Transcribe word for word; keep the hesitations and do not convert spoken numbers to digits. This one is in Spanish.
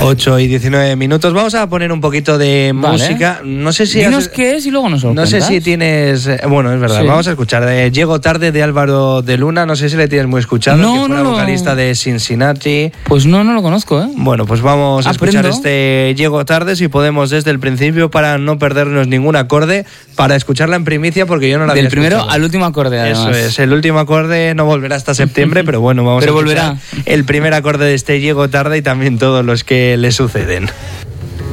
ocho y diecinueve minutos. Vamos a poner un poquito de vale. música. No sé si Dinos has... qué es y luego nos lo No cuentas. sé si tienes... Bueno, es verdad, sí. Vamos a escuchar. De Llego tarde, de Álvaro de Luna. No sé si le tienes muy escuchado, no, que fue no, la vocalista de Cincinnati. Pues no, no lo conozco, ¿eh? Bueno, pues vamos a Aprendo. escuchar este Llego tarde, si podemos, desde el principio, para no perdernos ningún acorde, para escucharla en primicia, porque yo no la había Del primero escuchado. al último acorde, además. Eso es, el último acorde no volverá hasta septiembre, pero bueno, vamos pero a escuchar volverá. el primer acorde de este Llego tarde y también todos los que le suceden.